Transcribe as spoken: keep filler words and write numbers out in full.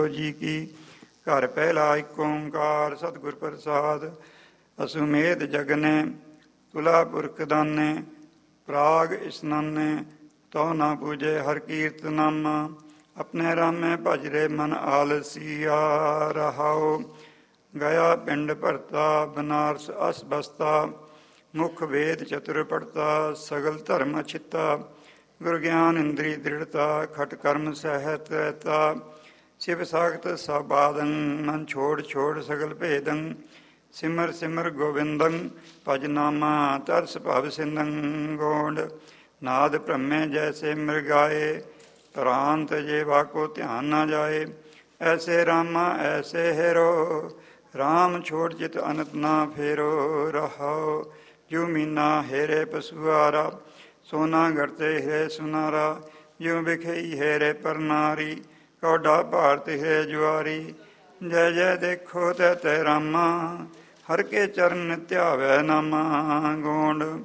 ਜੀ ਕੀ। ਘਰ ਪਹਿਲਾ ਏਕ ਓੰਕਾਰ ਸਤਿਗੁਰ ਪ੍ਰਸਾਦ। ਅਸੁਮੇਧ ਜਗਨੇ ਤੁਲਾ ਪੁਰਖ ਦਾਨੇ। ਪ੍ਰਾਗ ਇਸਨਾਨੇ ਤੋ ਨਾ ਪੂਜੇ ਹਰ ਕੀਰਤ ਨਾਮਾ। ਆਪਣੇ ਰਾਮੇ ਭਜਰੇ ਮਨ ਆਲਸੀਆ ਰਹਾਓ। ਗਿਆ ਪਿੰਡ ਭਰਤਾ ਬਨਾਰਸ ਅਸ ਬਸਤਾ। ਮੁਖ ਵੇਦ ਚਤੁਰ ਪੜਤਾ ਸਗਲ ਧਰਮ ਅਛਿਤਾ। ਗੁਰ ਗਿਆਨ ਇੰਦਰੀ ਦ੍ਰਿੜਤਾ ਖਟ ਕਰਮ ਸਹਿਤ ਰਹਿਤਾ। ਸ਼ਿਵ ਸਾਖਤ ਸਬਾਦੰ ਮਨ ਛੋੜ ਛੋੜ ਸਗਲ ਭੇਦੰ। ਸਿਮਰ ਸਿਮਰ ਗੋਬਿੰਦੰ ਭਜ ਨਾਮਾ ਤਰਸ ਭਵ ਸਿੰਦੰ ਗੋਂਡ। ਨਾਦ ਭ੍ਰਮੇ ਜੈਸੇ ਮਿਰਗਾਏ ਪ੍ਰਾਂਤ ਜੇ ਵਾਕੋ ਧਿਆਨ ਨਾ ਜਾਏ। ਐਸੇ ਰਾਮਾ ਐਸੇ ਹੈਰੋ ਰਾਮ ਛੋੜ ਚਿਤ ਅਨੰਤ ਨਾ ਫੇਰੋ ਰਹਾਓ। ਜੋ ਮੀਨਾ ਹੇਰੇ ਪਸੁਆਰਾ ਸੋਨਾ ਗਰਤੇ ਹੈ ਸੁਨਾਰਾ। ਜੋ ਵਿਖਈ ਹੇਰੇ ਪਰ ਨਾਰੀ ਕੌਡਾ ਭਾਰਤ ਹੈ ਜੁਆਰੀ। ਜੈ ਜੈ ਦੇਖੋ ਤੈ ਤੈ ਰਾਮਾ ਹਰ ਕੇ ਚਰਨ ਧਿਆਵੈ ਨਾਮਾ ਗੋਂਡ।